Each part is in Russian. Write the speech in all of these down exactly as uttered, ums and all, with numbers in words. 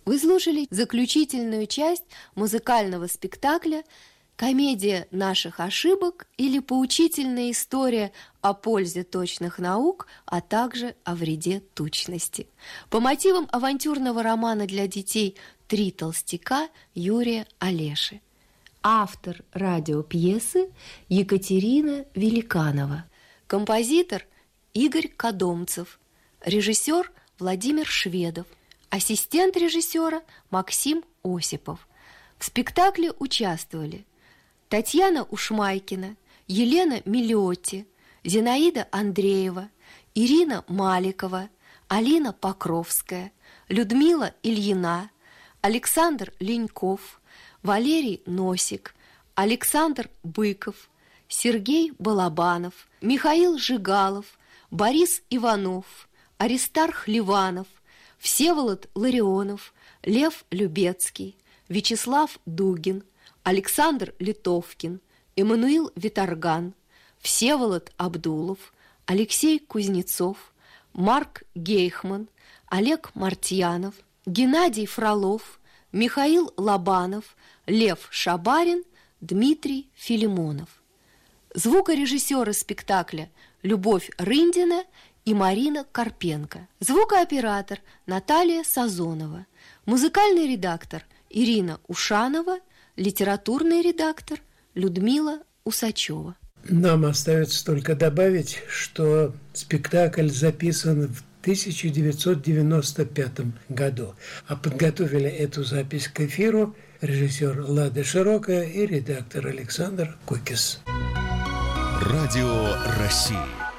Вы слушали заключительную часть музыкального спектакля «Комедия наших ошибок» или «Поучительная история о пользе точных наук, а также о вреде тучности» по мотивам авантюрного романа для детей «Три толстяка» Юрия Олеши. Автор радиопьесы Екатерина Великанова. Композитор Игорь Кодомцев. Режиссер Владимир Шведов. Ассистент режиссера Максим Осипов. В спектакле участвовали Татьяна Ушмайкина, Елена Милиотти, Зинаида Андреева, Ирина Маликова, Алина Покровская, Людмила Ильина, Александр Леньков, Валерий Носик, Александр Быков, Сергей Балабанов, Михаил Жигалов, Борис Иванов, Аристарх Ливанов, Всеволод Ларионов, Лев Любецкий, Вячеслав Дугин, Александр Литовкин, Эммануил Виторган, Всеволод Абдулов, Алексей Кузнецов, Марк Гейхман, Олег Мартьянов, Геннадий Фролов, Михаил Лобанов, Лев Шабарин, Дмитрий Филимонов. Звукорежиссеры спектакля Любовь Рындина и Марина Карпенко. Звукооператор Наталья Сазонова. Музыкальный редактор Ирина Ушанова. Литературный редактор Людмила Усачева. Нам остается только добавить, что спектакль записан в тысяча девятьсот девяносто пятом году, а подготовили эту запись к эфиру режиссер Лада Широкая и редактор Александр Кукис. Радио России.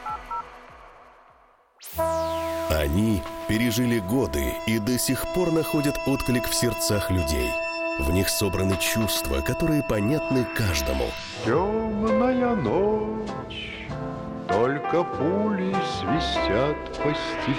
Они пережили годы и до сих пор находят отклик в сердцах людей. В них собраны чувства, которые понятны каждому. Темная ночь, только пули свистят по степи.